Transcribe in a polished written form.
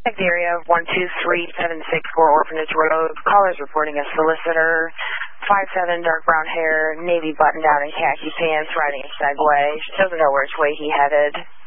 The area of 123-764 Orphanage Road. Caller's reporting a solicitor, 5'7", dark brown hair, navy button down and khaki pants, riding a Segway. She doesn't know which way he headed.